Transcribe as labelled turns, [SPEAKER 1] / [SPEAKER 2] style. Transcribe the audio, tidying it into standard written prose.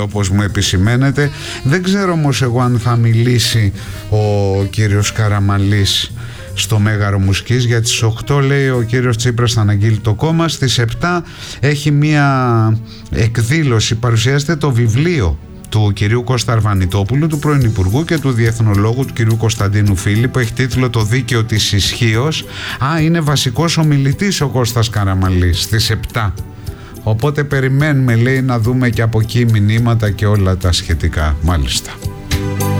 [SPEAKER 1] όπως μου επισημαίνετε. Δεν ξέρω όμως εγώ αν θα μιλήσει ο κύριος Καραμανλής στο Μέγαρο Μουσικής. Για τις 8 λέει ο κύριος Τσίπρας θα αναγγείλει το κόμμα. Στις 7 έχει μία εκδήλωση, παρουσιάζεται το βιβλίο του κυρίου Κώστα Αρβανιτόπουλου, του πρώην Υπουργού και του διεθνολόγου του κυρίου Κωνσταντίνου Φίλη, που έχει τίτλο «Το δίκαιο της ισχύος». Είναι βασικός ομιλητής ο Κώστας Καραμανλής στις 7. Οπότε περιμένουμε, λέει, να δούμε και από εκεί μηνύματα και όλα τα σχετικά. Μάλιστα.